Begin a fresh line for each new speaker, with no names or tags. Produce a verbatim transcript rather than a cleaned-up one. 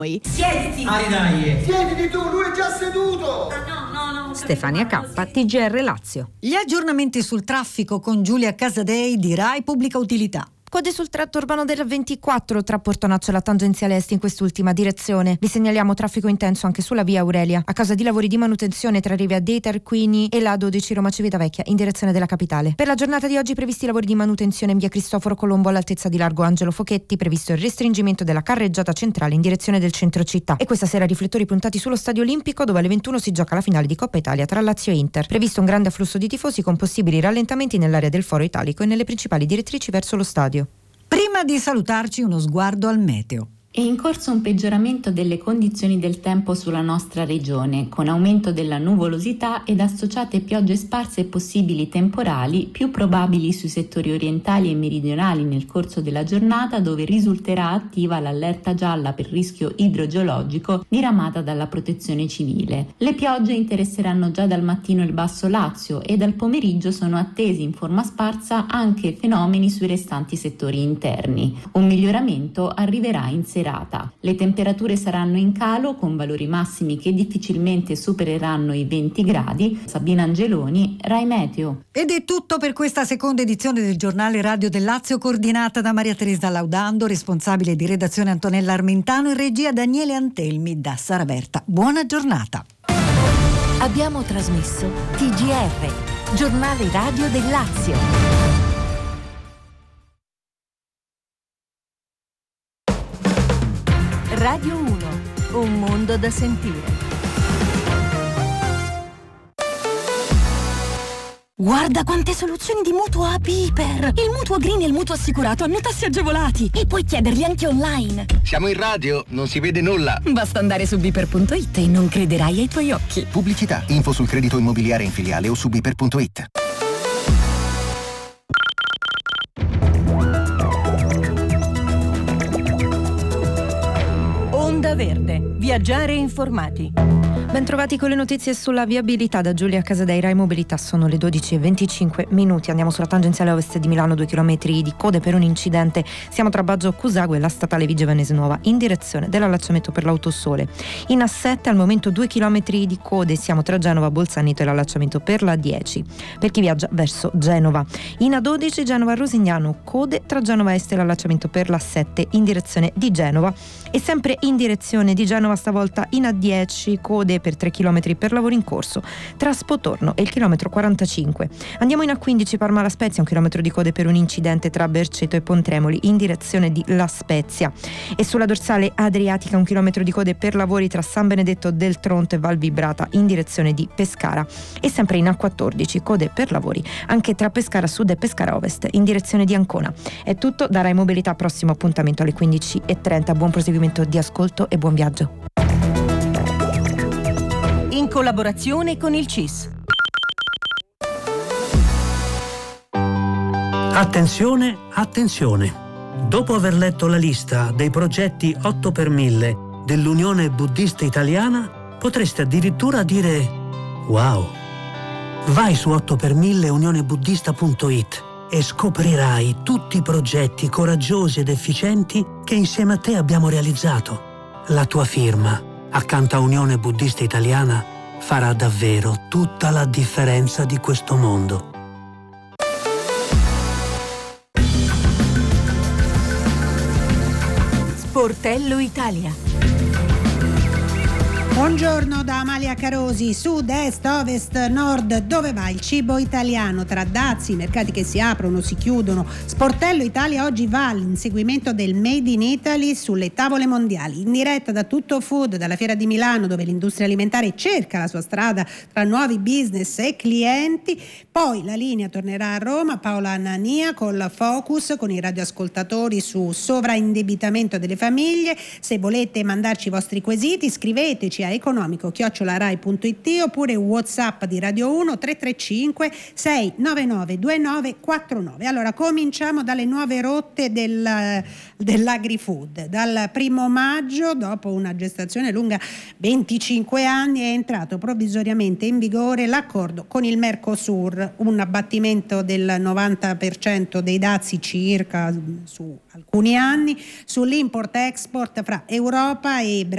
Siediti!
Aridai!
Siediti tu, lui è già seduto!
Ah, no, no, no.
Stefania Cappa, T G R Lazio. Gli aggiornamenti sul traffico con Giulia Casadei di Rai Pubblica Utilità.
Code sul tratto urbano della ventiquattro tra Portonaccio e la tangenziale est in quest'ultima direzione. Vi segnaliamo traffico intenso anche sulla via Aurelia a causa di lavori di manutenzione tra Rivia dei Tarquini e la dodici Roma Civitavecchia in direzione della capitale. Per la giornata di oggi previsti lavori di manutenzione in via Cristoforo Colombo all'altezza di Largo Angelo Fochetti, previsto il restringimento della carreggiata centrale in direzione del centro città. E questa sera riflettori puntati sullo Stadio Olimpico dove alle ventuno si gioca la finale di Coppa Italia tra Lazio e Inter. Previsto un grande afflusso di tifosi con possibili rallentamenti nell'area del Foro Italico e nelle principali direttrici verso lo stadio.
Prima di salutarci uno sguardo al meteo.
È in corso un peggioramento delle condizioni del tempo sulla nostra regione, con aumento della nuvolosità ed associate piogge sparse e possibili temporali, più probabili sui settori orientali e meridionali nel corso della giornata, dove risulterà attiva l'allerta gialla per rischio idrogeologico diramata dalla Protezione Civile. Le piogge interesseranno già dal mattino il Basso Lazio e dal pomeriggio sono attesi in forma sparsa anche fenomeni sui restanti settori interni. Un miglioramento arriverà in serata. Le temperature saranno in calo con valori massimi che difficilmente supereranno i venti gradi. Sabina Angeloni, Rai Meteo.
Ed è tutto per questa seconda edizione del giornale Radio del Lazio, coordinata da Maria Teresa Laudando, responsabile di redazione Antonella Armentano e regia Daniele Antelmi da Saraberta. Buona giornata.
Abbiamo trasmesso T G R, giornale radio del Lazio. Radio uno, un mondo da sentire.
Guarda quante soluzioni di mutuo a Piper! Il mutuo green e il mutuo assicurato hanno tassi agevolati e puoi chiederli anche online.
Siamo in radio, non si vede nulla.
Basta andare su biper punto it e non crederai ai tuoi occhi.
Pubblicità, info sul credito immobiliare in filiale o su biper punto it.
Onda Verde, viaggiare informati.
Bentrovati con le notizie sulla viabilità da Giulia Casadei. Rai Mobilità. Sono le dodici e venticinque minuti. Andiamo sulla tangenziale ovest di Milano, due chilometri di code per un incidente. Siamo tra Baggio Cusago e la statale Vigevanese Nuova in direzione dell'allacciamento per l'Autosole. In A sette al momento due chilometri di code. Siamo tra Genova, Bolzaneto e l'allacciamento per la dieci per chi viaggia verso Genova. In A dodici Genova Rosignano, code tra Genova Est e l'allacciamento per la sette in direzione di Genova. E sempre in direzione di Genova stavolta in A dieci code per tre chilometri per lavori in corso tra Spotorno e il chilometro quarantacinque. Andiamo in A quindici Parma La Spezia, un chilometro di code per un incidente tra Berceto e Pontremoli in direzione di La Spezia. E sulla dorsale adriatica un chilometro di code per lavori tra San Benedetto del Tronto e Val Vibrata in direzione di Pescara. E sempre in A quattordici code per lavori anche tra Pescara Sud e Pescara Ovest in direzione di Ancona. È tutto da Rai Mobilità, prossimo appuntamento alle quindici e trenta. Buon proseguimento di ascolto e buon viaggio.
In collaborazione con il C I S.
Attenzione, attenzione. Dopo aver letto la lista dei progetti otto per mille dell'Unione Buddista Italiana, potreste addirittura dire wow. Vai su otto per mille unione buddista punto it e scoprirai tutti i progetti coraggiosi ed efficienti che insieme a te abbiamo realizzato. La tua firma, accanto a Unione Buddista Italiana, farà davvero tutta la differenza di questo mondo.
Sportello Italia.
Buongiorno da Amalia Carosi. Sud, est, ovest, nord, dove va il cibo italiano? Tra dazi, mercati che si aprono, si chiudono. Sportello Italia oggi va all'inseguimento del Made in Italy sulle tavole mondiali, in diretta da Tutto Food, dalla Fiera di Milano, dove l'industria alimentare cerca la sua strada tra nuovi business e clienti. Poi la linea tornerà a Roma, Paola Anania col focus con i radioascoltatori su sovraindebitamento delle famiglie. Se volete mandarci i vostri quesiti, scriveteci a economico chiocciola rai punto it oppure WhatsApp di Radio uno tre tre cinque sei nove nove due nove quattro nove. Allora cominciamo dalle nuove rotte del, dell'agrifood. Dal primo maggio, dopo una gestazione lunga venticinque anni, è entrato provvisoriamente in vigore l'accordo con il Mercosur, un abbattimento del novanta per cento dei dazi circa su alcuni anni sull'import-export fra Europa e Brasile